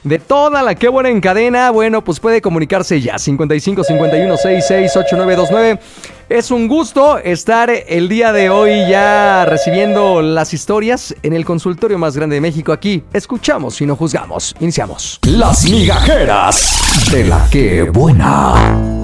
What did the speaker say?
de toda la que buena en cadena, bueno, pues puede comunicarse ya. 55 51 66 8929. Es un gusto estar el día de hoy ya recibiendo las historias en el consultorio más grande de México. Aquí escuchamos y no juzgamos. Iniciamos. Las migajeras de la que buena.